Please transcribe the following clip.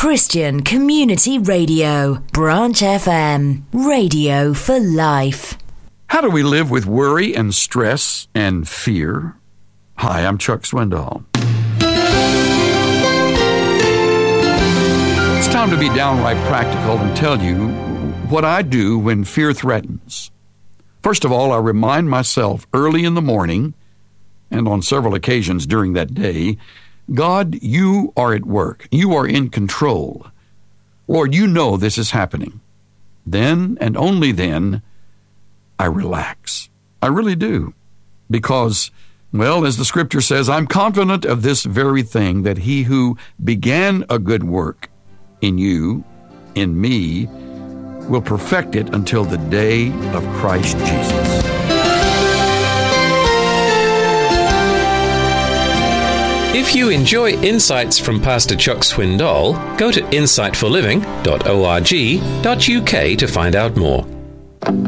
Christian Community Radio, Branch FM, radio for life. How do we live with worry and stress and fear? Hi, I'm Chuck Swindoll. It's time to be downright practical and tell you what I do when fear threatens. First of all, I remind myself early in the morning, and on several occasions during that day, God, you are at work. You are in control. Lord, you know this is happening. Then, and only then, I relax. I really do. Because, well, as the scripture says, I'm confident of this very thing, that he who began a good work in you, in me, will perfect it until the day of Christ Jesus. If you enjoy insights from Pastor Chuck Swindoll, go to insightforliving.org.uk to find out more.